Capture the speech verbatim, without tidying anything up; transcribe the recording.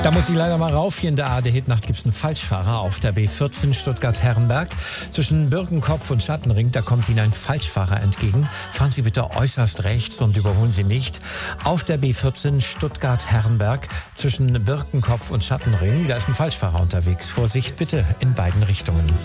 Da muss ich leider mal rauf. Hier in der A D Hitnacht gibt es einen Falschfahrer auf der B vierzehn Stuttgart-Herrenberg. Zwischen Birkenkopf und Schattenring, da kommt Ihnen ein Falschfahrer entgegen. Fahren Sie bitte äußerst rechts und überholen Sie nicht. Auf der B vierzehn Stuttgart-Herrenberg zwischen Birkenkopf und Schattenring, da ist ein Falschfahrer unterwegs. Vorsicht bitte in beiden Richtungen.